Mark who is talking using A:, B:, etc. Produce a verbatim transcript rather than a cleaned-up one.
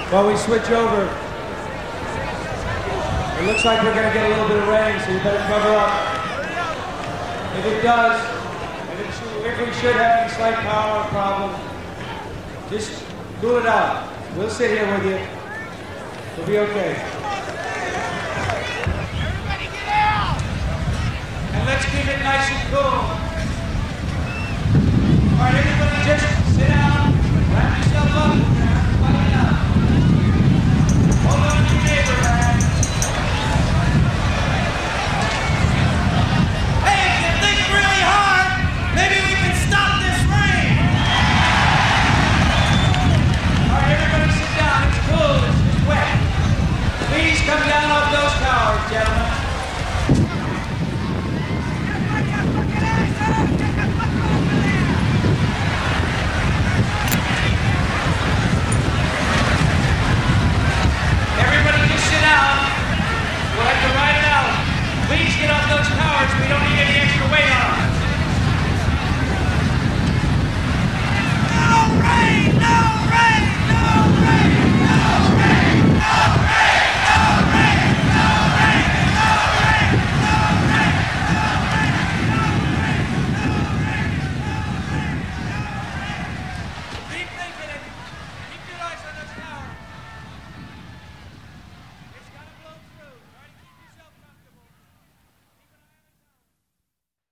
A: While we switch over, it looks like we're going to get a little bit of rain, so you better cover up. If it does, if, it should, if we should have any slight power problem, just cool it out. We'll sit here with you. We'll be okay.
B: Everybody get out!
A: And let's keep it nice and cool.